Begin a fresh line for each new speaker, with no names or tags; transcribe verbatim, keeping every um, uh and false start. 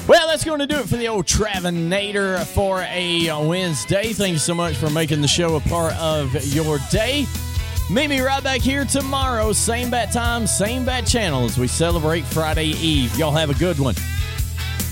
Well, that's going to do it for the old Travinator for a Wednesday. Thank you so much for making the show a part of your day. Meet me right back here tomorrow. Same bat time, same bat channel as we celebrate Friday Eve. Y'all have a good one.